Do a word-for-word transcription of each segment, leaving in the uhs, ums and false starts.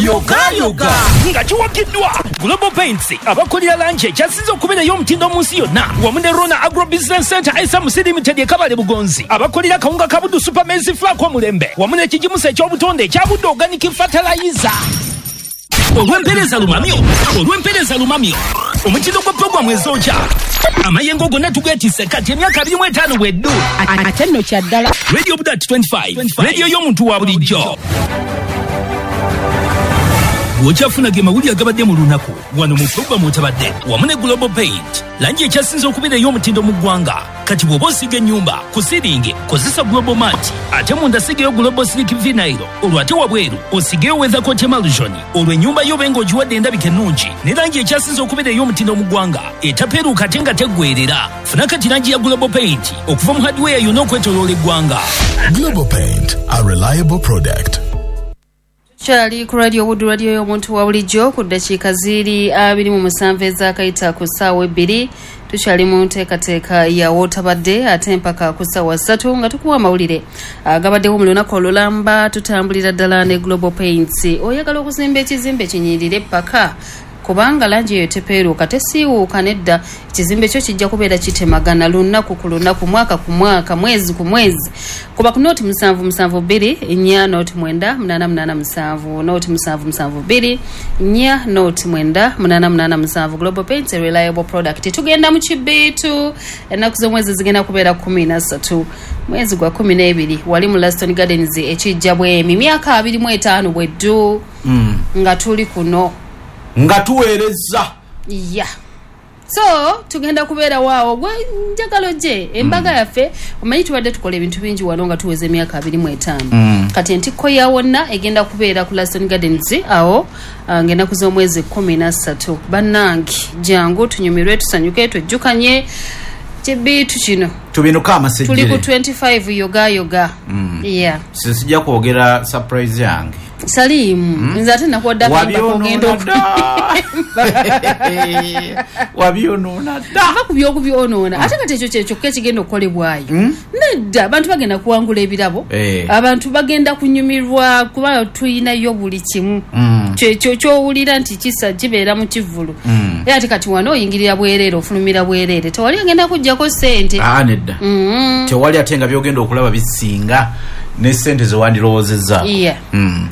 yoga yoga nga kiwakiddwa Global Paints abakolera lanche kyasize okubeera y'omutindo mu nsi yonna wamu ne Rona Agro Business Center S M C Limited ekabale Bugonzi abakolera kawunga kabudu Super Maize Flour ko mulembe wamu ne kijimusa eky'obutonde ekyabudde organic fertilizer olw'empereza lumamyo olw'empereza lumamyo omutindo gwa programu ezokya amayengo gonna tugeetise kati emyaka abiri mu etaano bweddu ate nno kyaddala Radio Budat twenty-five radio y'omuntu wa bulijjo Wochafuna ge mawuli agabadde mu lunaku wano mu programu otabadde wamu ne Global Paint lanji ekyasinze okubeera y'omutindo mu ggwanga kati bw'oba osiga ennyumba ku siringi kozesa Global Mat ate munda sigeyo Global Slick Vinyl olwo ate wabweru osigeyo Weather Coat Emulsion olwo ennyumba yo benga ogiwadde endabika ennungi ne lanji ekyasinze okubeera y'omutindo mu ggwanga etapeeruuka ate nga teggwerera funa kati lanji ya Global Paint okuva mu hardware yonna okwetooloola eggwanga. Global Paint, a reliable product. Chali ku radio Wood radio y'omuntu wa bulijjo ku ddakiika ziri abiri mu musanvu ez'akayita ku ssaawa ebbiri tukyali mu nteekateeka ya wootabadde ate mpaka ku ssaawa ssatu nga tukuwa amawulire agabaddewo mu lunaku olulamba tutambulira ddala ne Global Paints oyagala okuzimba ekizimbe kinyirire paka kubanga lanji eyo tepeeruuka tesiiwuuka nedda ekizimbe kyo kijja kubeera kitemagana lunaku ku lunaku mwaka ku mwaka mwezi ku mwezi kuba ku nooti musanvu musanvu bbiri nnya nooti mwenda munaana munaana musanvu nooti musanvu musanvu bbiri nnya nooti mwenda munaana munaana musanvu. Global Paints, a reliable product. Tugenda mu kibiitu ennaku z'omwezi zigenda kubeera kumi na ssatu mwezi gwa kumi n'ebiri wali mu Laston Gardens ekijja bwemi myaka abiri mu etaano bweddu mm. nga tuli kuno nga tuweereza yeah. So tugenda kubeera waawo gwe njagalo je embaga mm. yaffe omanyi tubadde tukola ebintu bingi wano nga tuweze emyaka abiri mu etaano mm. kati entikko ya wonna egenda kubeera ku Laston Gardens awo uh, ng'ennaku z'omwezi kumi na ssatu bannange jangu tunyumirwe tusanyuke twejjukanye kibiitu kino tubinuka amasejjere tuli ku twenty-five yoga yoga mm. yeah. sijja kwogera surprise yange Salimu mm. nza ate nakuwadde wabyonoona wabyonoona dda ava ku byokubyonoona ate kati ekyo kyekyo kigenda okukolebwayo mm? nedda abantu bagenda kuwangula ebirabo eh. abantu bagenda kunyumirwa kuba tuyinayo buli kimu mm. kyekyo kyowulira nti kisa kibeera mu kivulu mm. era ate kati wano oyingirira bwereere ofulumira bwereere tewali agenda kujjako ssente ah, nedda mm. tewali ate nga byogenda okulaba bisinga ne sente ze wandirowoozezza yeah. mm.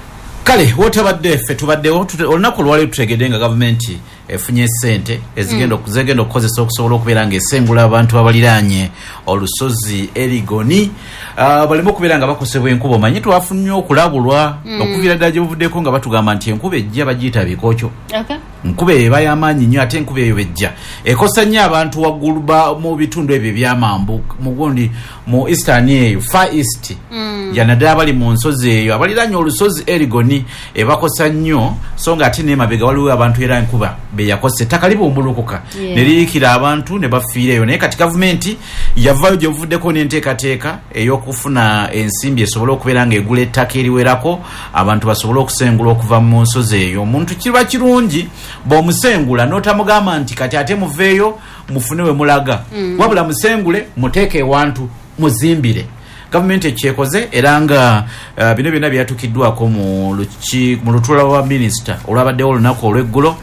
kale wotabadde ffe tubaddewo olunaku olwali tutegedde nga gavumenti efunye sente ezigenda okuzegenda mm. okukozesa okusobola okubeera nga esengula abantu abaliraanye olusozi Erigoni uh, balimo okubeera nga bakosebwa enkuba omanyi twafunye okulabulwa mm. okuviira ddala gye buvuddeko nga batugamba nti enkuba ejja bagiyita bikookyo okay. nkuba eba y'amaanyi nnyo ate enkuba eyo bejja ekosa nnyo abantu waggulu mu bitundu ebyo ebyamambu mu gundi mu eastern eyo far east mm. yanaddala bali mu nsozi eyo abaliraanye olusozi Erigoni ebakosa nnyo so nga ate n'emabega waliwo abantu era enkuba beyakosa ettaka libumbulukuka yeah. ne lirikira abantu ne bafiireyo naye kati gavumenti yavaayo gye buvuddeko n'enteekateeka ey'okufuna ensimbi esobole okubeera nga egula ettaka eriwerako abantu basobole okusengula okuva mu nsozi eyo omuntu kiba kirungi bw'omusengula n'otamugamba nti kati ate muveeyo mufune we mulaga mm. wabula musengule muteeke ewantu muzimbire gavumenti ekyekoze era nga uh, bino byonna byatukiddwako mu lutuula lwa minisita olwabaddewo olunaku olw'eggulo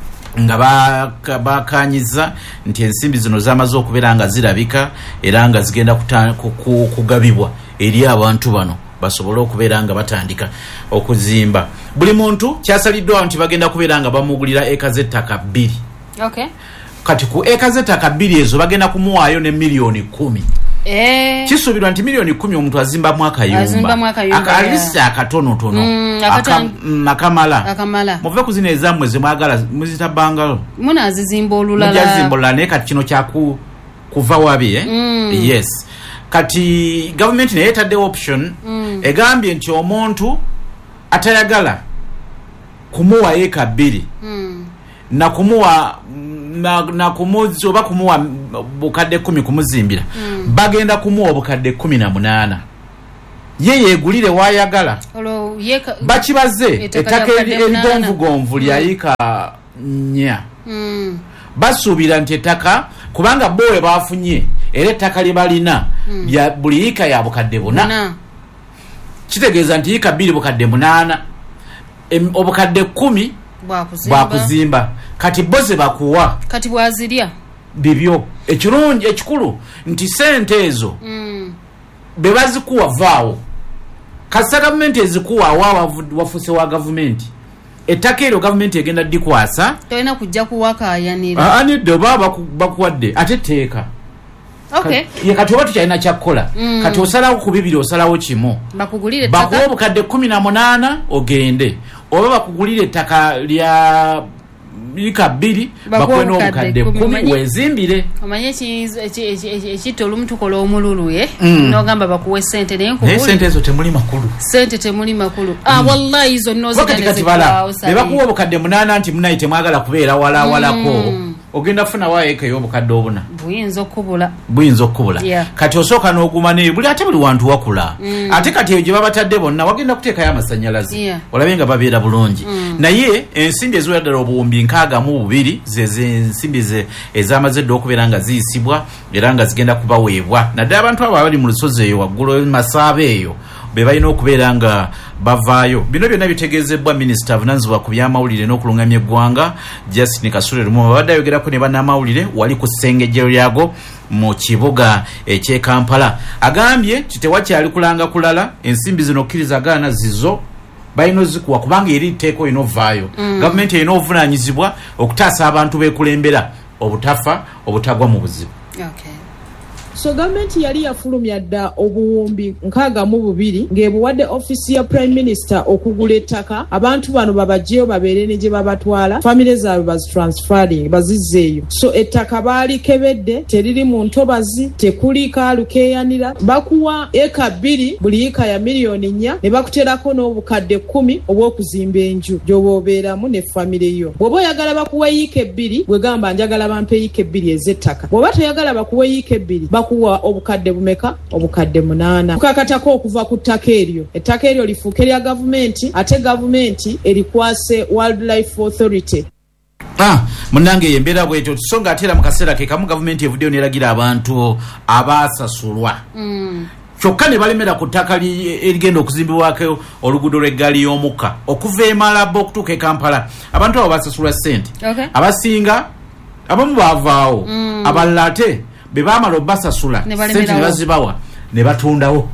nga bakanyiza nti ensimbi zino zamaze okubeera nga zirabika era nga zigenda kugabibwa eri abantu bano basobole okubeera nga batandika okuzimba. Buli muntu kyasaliddwawo nti bagenda kubeera nga bamugulira eka z'ettaka bbiri okay. kati ku eka z'ettaka bbiri ezo bagenda kumuwaayo ne miliyoni kumi Eh. Kisuubirwa nti miliyoni kumi omuntu azimbamu akayumba akalisa akatonotono mm, akamala akamala muve ku zino ezammwe zemwagala muzita bangalo munazizimba olulala mujazimba olulala naye kati kino kyaku kuva wabi eh? mm. yes kati gavumenti naye etaddewo option mm. egambye nti omuntu atayagala kumuwa eka bbiri mm. na kumuwa na, na kumuzi oba kumuwa bukadde kumi kumuzimbira mm. bagenda kumuwa bukadde kumi na munaana ye yegulire wayagala bakibaze ettaka erigonvu gonvu lyayika nnya mm. basuubira nti ettaka kubanga bowe bafunye era ettaka libalina mm. lya buli yika ya bukadde buna kitegeeza nti yika bbiri bukadde munaana obukadde kumi bwakuzimba kati boze bakuwa kati bwazirya bibyo ekirungi ekikulu nti sente ezo mm. bebazikuwa vaawo kasa gavumenti ezikuwa awa wafuse wa gavumenti ettaka eryo gavumenti egenda dikwasa tolina kujja kuwakayanira anidde baba bakuwadde ate teeka okay ye kati oba tukyalina kyakkola mm. kati osalawo ku bibiri osalawo kimu bakugulire bakuwa obukadde kumi na munaana ogende oba bakugulire ettaka lya ika bbiri bakuwe n'obukadde kumi wezimbire omanye ekitto olumu tukola omululu ye n'ogamba bakuwe sente naye nkugule sente ezo temuli makulu sente temuli makulu ah wallahi zonna ozigana ze bakuwa obukadde munaana nti munayi temwagala kubeera wala walako ogenda kufuna waayeka ey'obukadde obuna buyinza okubula buyinza okubula yeah. kati osooka n'oguma ne buli ate buli wantu wakula mm. ate kati eyo gye babatadde bonna wagenda kuteekayo amasanyalaze yeah. olabe nga babeera bulungi mm. naye ensimbi eziwera ddala obuwumbi nkaaga mu bubiri zeze ensimbi ezamaze dda okubeera nga ziyisibwa era nga zigenda kubaweebwa naddala abantu abo abali mu lusozi eyo waggulu masaabe eyo be balina okubeera nga bavaayo bino byonna bitegeezebwa minisita avunaanyizibwa ku byamawulire n'okulungamya eggwanga Justin Kasule Lumumba babadde ayogerako ne bannamawulire wali ku ssengejjero lyago mu kibuga eky'e Kampala agambye kitewakyali kulanga kulala ensimbi zino okkirizagaana zizo balina ozikuwa kubanga eri tteeka olina ovaayo mm. gavumenti erina obuvunaanyizibwa okutaasa abantu beekulembera obutafa obutagwa mu buzibu okay. So gavumenti yali yafulumya dda obuwumbi nkaaga mu bubiri ng'ebuwadde ofisi ya prime minister okugula ettaka abantu bano babajjeyo babeere ne gye babatwala famire zaabwe bazitransferring bazizzeeyo so ettaka baalikebedde teriri mu ntobazi tekuli kaalukeeyanira bakuwa eka bbiri buli eka ya miliyoni nnya ne bakuterako n'obukadde kkumi obw'okuzimba enju gy'oba obeeramu ne famire yo bw'oba oyagala bakuwa yiika ebbiri bwe gamba njagala bampe yiika ebbiri ez'ettaka bw'oba toyagala bakuwe yiika ebbiri kuwa obukadde bumeka obukadde munaana kukakatako okuva ku ttaka eryo ettaka eryo lifuuke lya gavumenti ate gavumenti erikwase Wildlife Authority ah munange yembeera bwetyo tusonga atera mu kaseera ke kamu gavumenti evuddeyo neragira abantu abaasasulwa mm. kyokka ne balemera ku ttaka erigenda okuzimbibwako oluguudo lw'eggaali y'omukka okuva e Malabo okutuuka e Kampala abantu abo basasulwa ssente okay. abasinga abamu baavaawo mm. abalala ate be baamala obasasula sente ne bazibawa ne batundawo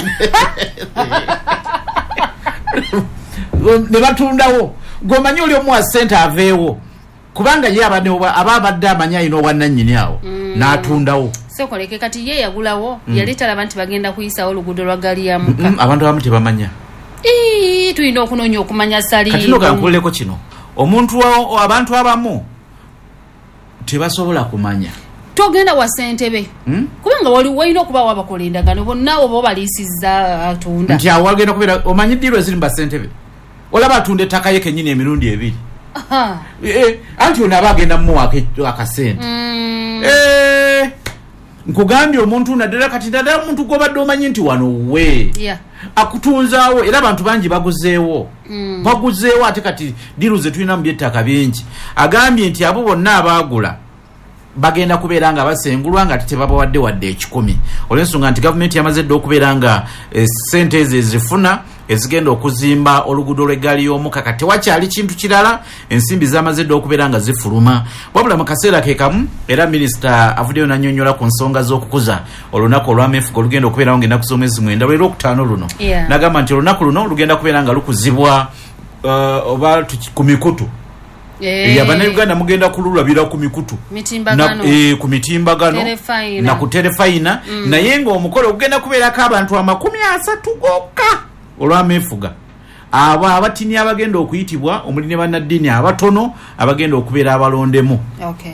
ne batundawo gwomanyi oli omuwa sente aveewo kubanga ye aba abadde amanyi alina obwannannyini awo mm. n'atundawo sokoleke kati ye yagulawo mm. yali talaba nti bagenda kuyisawo oluguudo lwa gaali ya muka mm -mm, abantu abamu tebamanya ii tulina okunoonya okumanya sali kati no kankuleko kino omuntu abantu abamu tebasobola kumanya togenda wa sentebe hmm? kubanga wali walina okuba wabakola endagano bonna oba baliisizza atunda nti awo wagenda kubeera omanyi ddiiro eziri mu basentebe olaba atunda ettaka ye kennyini emirundi ebiri e, anti ono aba agenda mumuwaako akasente mm. e, nkugambye omuntu naddala kati naddala omuntu gwobadde omanyi nti wano we yeah. akutunzaawo era abantu bangi baguzeewo mm. baguzeewo ate kati ddiiro ze tulina mu byettaka bingi agambye nti abo bonna abaagula bagenda kubeera nga basengulwa nga tebabawadde wadde ekikumi olw'ensonga nti gavumenti yamaze dda okubeera nga e, sente ezo ezifuna ezigenda okuzimba oluguudo lw'eggaali y'omukka kati tewakyali kintu kirala ensimbi zamaze dda okubeera nga zifuluma wabula mu kaseera ke kamu era minisita avuddeyo n'annyonnyola ku nsonga z'okukuza olunaku olw'ameefuga olugenda okubeerawo ng'ennaku z'omwezi mwenda lwera okutaano luno yeah. n'agamba nti olunaku luno lugenda kubeera nga lukuzibwa uh, oba ku mikutu Eh, ya bannayuganda mugenda kululabira ku mikutu mitimbagano na, e, ku mitimbagano na ku terefayina mm. naye ng'omukolo ogenda kubeerako abantu amakumi asatu gokka olw'ameefuga abo abatini abagenda okuyitibwa omuli ne bannaddiini abatono abagenda okubeera abalondemu okay.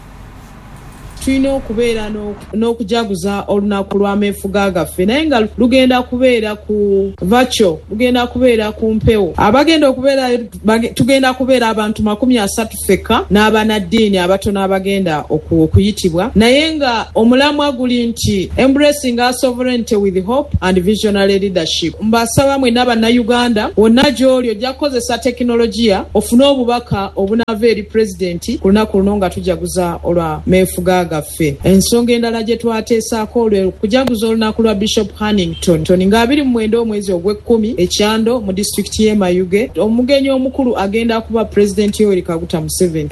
tulina okubeera n'okujaguza olunaku lw'ameefuga gaffe naye nga lugenda kubeera ku vacho lugenda kubeera ku mpewo abagenda okubeera tugenda kubeera abantu makumi asatu fekka n'abanaddiini abatono abagenda okuyitibwa naye nga omulamwa guli nti embracing our sovereignty with hope and visionary leadership mbasaba mwenna bannayuganda wonna gy'oli ojja kukozesa tekinologiya ofune obubaka obunaava eri pulezidenti ku lunaku luno nga tujaguza olwa meefuga gaffe. Ensonga endala gye twateesaako lwe kujaguza olunaku lwa Bishop Hannington nga abiri mu mwenda omwezi ogw'ekkumi ekyando mu disitulikiti y'e Mayuge. Omugenyi omukulu agenda kuba Pulezidenti Yoweri Kaguta Museveni.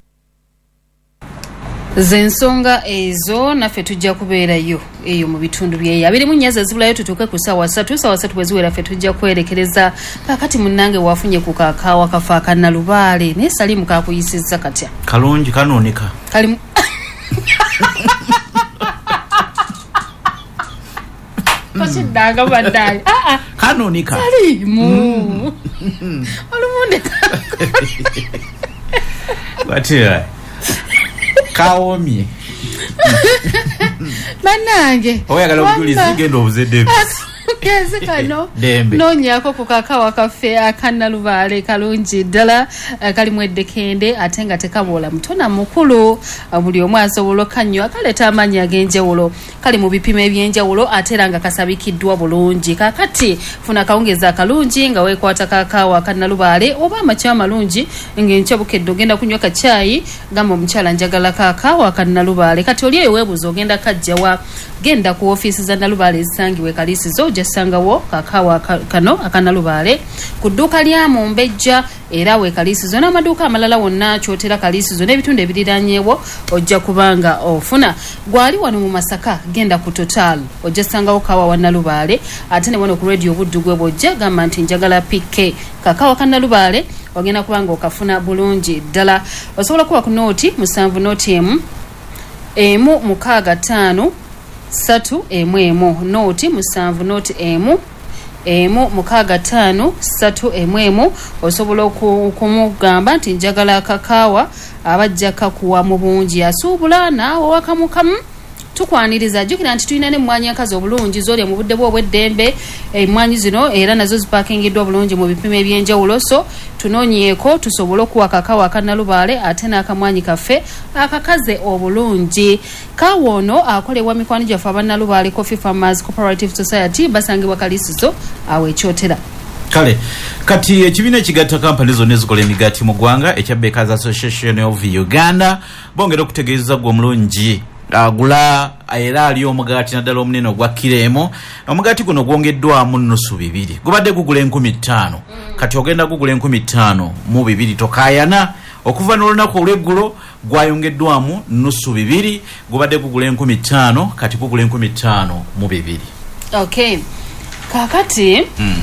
Zensonga ezo naffe tujja kubeerayo eyo mu bitundu byeyo abiri mu nyaza zibulayo tutuuke ku ssaawa ssatu ssaawa ssatu bwe ziwera ffe tujja kwerekereza kakati munnange waafunye ku kakaawa kafa akannalubaale naye Salimu kakuyisizza katya kalungi kanoonika kalimu Kachidanga bandali ah ah kanoonika Salimu olumunde batira kaomye Manange oyagala okujuliza gendo obuzedde keze kano nonyako ku kakaawa kaffe akannalubaale kalungi ddala kalimu eddekende ate nga tekabola mutona mukulu buli omu asobola okanywa kaleeta amaanyi ag'enjawulo kali mu bipimo eby'enjawulo ate era nga kasabikiddwa bulungi kakati funa kawungeza akalungi nga weekwata kakaawa akannalubaale oba amakya amalungi ng'enkya bukedde ogenda kunywa kacaayi gamba omukyala njagala kakaawa akannalubaale kati oli eyo weebuuza ogenda kajjawa genda ku ofiisi za Nalubaale ezisangiwe Kaliisizo ojjasangawo kakaawa kano akannalubaale ku dduuka lya Mumbejja era we Kaliisizo n'amaduuka amalala wonna kyotera Kaliisizo n'ebitundu ebiriranyeewo ojja kubanga ofuna gwali wano mu Masaka genda ku Total ojjasangawo kaawa wa Nalubaale ate ne wano ku radio Buddu gwe bojja gamba nti njagala P K kakaawa kannalubaale ogenda kubanga okafuna bulungi ddala osobola kuba ku nooti musanvu nooti emu emu mukaaga ttaano satu emu emu nooti musanvu nooti emu emu mukaaga ttaano satu emu emu osobola okumugamba nti njagala kakaawa abajja kakuwa mu bungi asuubula naawe wakamukamu tukwaniriza jukira nti tulina n'emmwanyi akazi obulungi z'olya mu budde bw'obweddembe emmwanyi zino era nazo zipakingiddwa bulungi mu bipimo eby'enjawulo so tunoonyeeko tusobole okuwa kakaawa akannalubaale ate n'akamwanyi kaffe akakaze obulungi kaawa ono akolebwa mikwano gyaffe abannalubaale Coffee Farmers Cooperative Society basangibwa Kaliisizo awo ekyotera kale kati ekibiina ekigatta kampani zonna ezikola emigaati mu ggwanga ekya Bakers Association of Uganda bongera okutegeeza gwe omulungi agula era ali omugaati naddala omunene ogwa kireemo omugaati guno gwongeddwamu nnusu bibiri gubadde gugula enkumi ttaano kati ogenda gugula enkumi ttaano mu bibiri tokaayana okuva n'olunaku olw'eggulo gwayongeddwamu nnusu bibiri gubadde gugula enkumi ttaano kati gugula enkumi ttaano mu bibiri okay kakati mm.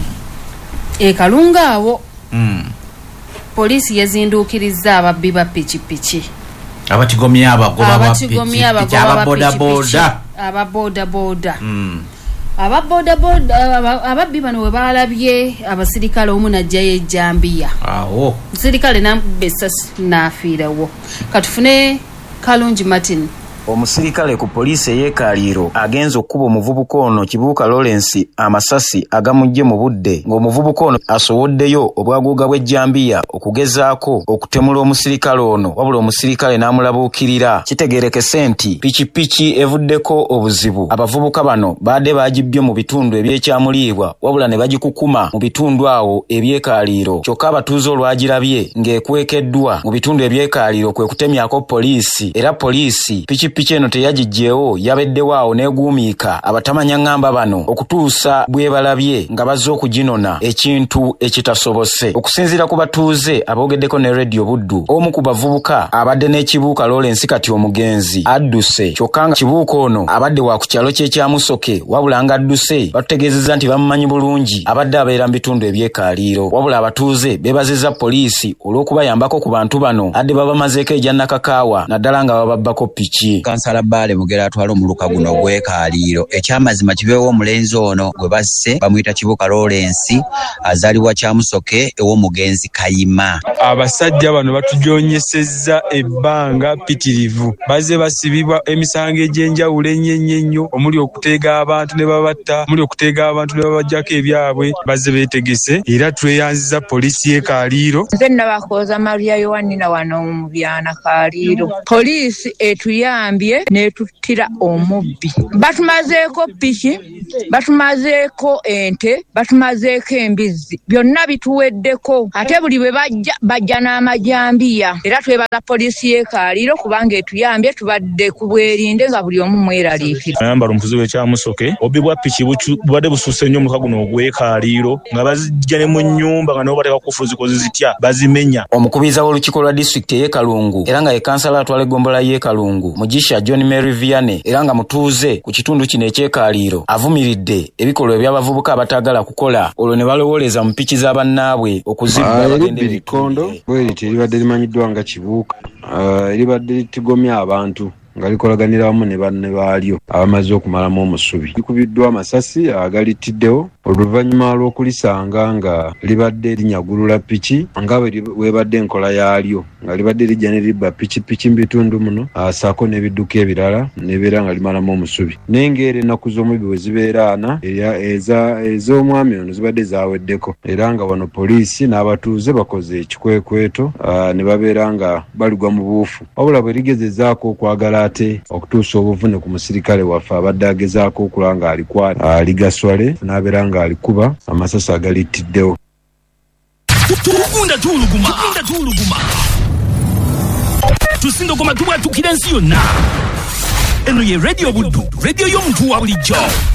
e kalunga awo mm. Poliisi yazinduukirizza ababbi ba pikipiki abatigomya abagoba abatigomya abagoba boda boda aba boda boda mm aba boda boda ababbi bano we balabye abasirikale omu najjayo ejjambiya awo musirikale nambesasi nafiirawo katufune Kalungi Martin omusirikale ku poliisi ey'ekaliiro agenza okkuba omuvubuka ono Kibuuka Lawrence amasasi agamujje mu budde ng'omuvubuka ono asoboddeyo obwaguuga bw'ejjambiya okugezaako okutemula omusirikale ono wabula omusirikale n'amulabuukirira kitegeerekese nti pikipiki evuddeko obuzibu abavubuka bano baadde baagibbye mu bitundu ebyekyamuliibwa wabula ne bagikukuma mu bitundu awo ebyekaliiro kyokka abatuuze olwagirabye ng'ekwekeddwa mu bitundu ebyekaliiro kwe kutemyako poliisi era poliisi pikipiki Pikipiki eno teyagijjeewo yabeddewo awo neeguumiika abatamanya ngamba bano okutuusa bwe balabye nga bazze okuginona ekintu ekitasobose okusinziira ku batuuze aboogeddeko ne radio Buddu omu ku bavubuka abadde n'Ekibuuka Lawrence kati omugenzi adduse kyokka nga Kibuuka ono abadde wa ku kyalo ky'ekyamusoke wabula nga adduse batutegeezezza nti bamumanyi bulungi abadde abeera mu bitundu ebyekaliiro wabula abatuuze beebazizza poliisi olw'okubayambako ku bantu bano adde babamazeeko ejjannakakaawa naddala nga bababbako piki kansala Baale Mugera atwala omuluka guno gw'ekaliiro ekyamazima kibeewo omulenzi ono gwe basse bamuyita Kibuuka Lawrence azaalibwa Kyamusoke ew'omugenzi Kayima. Abasajja bano batujoonyesezza ebbanga pitirivu bazze basibibwa emisango egy'enjawulo ennyo ennyo omuli okuteega abantu ne babatta omuli okuteega abantu ne babajjako ebyabwe bazze beetegese era tweyanziza poliisi y'ekaliiro. Nze Nabakooza Maria Yohannina wano mu byana Kaliiro poliisi etuyambye tuyambye netuttira omubbi. Batumazeeko piki, batumazeeko ente, batumazeeko embizi. Byonna bituweddeko. Ate buli bwe bajja bajja n'amajambiya. Era twebala poliisi y'e Kaaliro kubanga etuyambye tubadde ku bwerinde nga buli omu mweraliikira. Ayambala omuvuzi w'ekyamusoke obbi bwa piki bubadde busuuse nnyo omuluka guno ogw'e Kaaliro nga bazijja ne mu nnyumba nga nabo bateeka kufu zikoze zitya bazimenya. Omukubiriza w'olukiiko lwa disitulikiti ey'e Kalungu era nga ye kansala atwala eggombolola y'e Kalungu Mugisha John Mary Vianney era nga mutuuze ku kitundu kino eky'e Kaaliro avumiridde ebikolwa by'abavubuka abataagala kukola olwo ne balowooleza mu piki z'abannaabwe okuzibba bagende bikondo bweriti eribadde limanyiddwa nga Kibuuka eribadde litigomya abantu nga likolaganira wamu ne banne baalyo abamaze okumalamu omusubi. Likubiddwa amasasi agalitiddewo oluvannyuma lw'okulisanga nga libadde linyagulula piki nga weebadde enkola yaalyo nga libadde lijja ne libba pikipiki mu bitundu muno asaako n'ebidduka ebirala nebeera nga limalamu omusubi. N'engeera ennaku z'omubi bwe zibeera ana ez'omwami ono zibadde zaweddeko era nga wano poliisi n'abatuuze bakoze ekikwekweto ne babeera nga baligwa mu buufu wabula bwe ligezezaako okwagala ate okutuusa obuvune ku musirikale waffe abadde agezaako okulaba nga alikwata aligaswale n'abeera nga alikuba amasasi agalitiddewo. Tugunda tuuluguma tugunda tuuluguma tusindogoma tubwatukira ensi yonna. Eno ye Radio Buddu, radio y'omuntu wa bulijjo.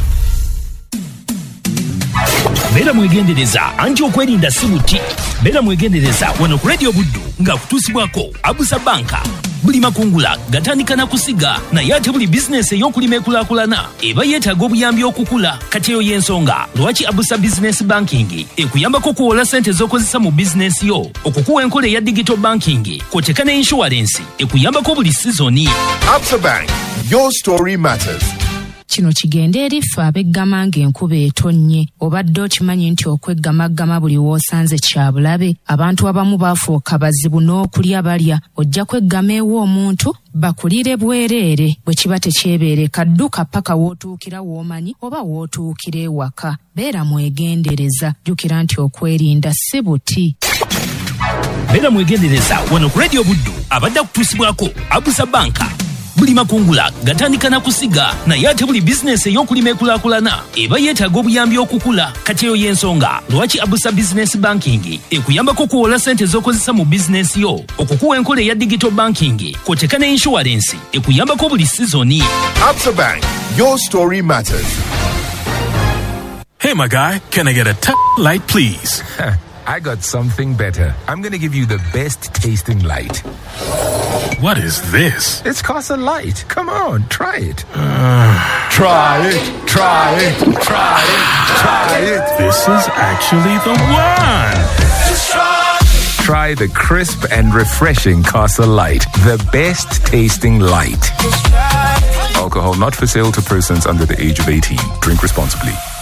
Beera mwegendereza anti okwerinda si buti. Beera mwegendereza wano ku Radio Buddu nga kutuusibwako Abusa Banka. Buli makungula gatandika na kusiga naye ate buli bizinesi ey'okulima ekulaakulana eba yeetaaga obuyambi okukula. Kati eyo y'ensonga lwaki Abusa Business Banking ekuyambako okuwola ssente z'okozesa mu bizinesi yo, okukuwa enkola eya digital banking kw'oteeka ne inshuwarensi ekuyambako buli sizoni. Absa Bank, your story matters. Kino kigenda eri ffe abeggama ng'enkuba etonnye. Obadde okimanyi nti okweggamaggama buli w'osanze kya bulabe. Abantu abamu baafuuka bazibu n'okulya balya. Ojja kweggama ewa omuntu bakulire bwereere bwe kiba tekyebeereka dduka paka w'otuukira w'omanyi oba w'otuukira ewaka. Beera mwegendereza, jjukira nti okwerinda si buti. Beera mwegendereza wano ku Radio Buddu abadde akutuusibwako Abusa Banka. Buli makungula gatandika na kusiga naye ate buli bizinesi ey'okulima ekulaakulana eba yeetaaga obuyambi okukula. Kati eyo y'ensonga lwaki Abusa Business Banking ekuyambako okuwola ssente z'okozesa mu bizinesi yo, okukuwa enkola eya digital banking kw'oteeka ne inshuwarensi ekuyambako buli sizoni. Absa Bank, your story matters. Hey my guy, can I get a t- light please? I got something better. I'm going to give you the best tasting light. What is this? It's Casa Light. Come on, try it. Uh, try it, try it, try it, try it. This is actually the one. Just try. Try the crisp and refreshing Casa Light, the best tasting light. Alcohol not for sale to persons under the age of eighteen. Drink responsibly.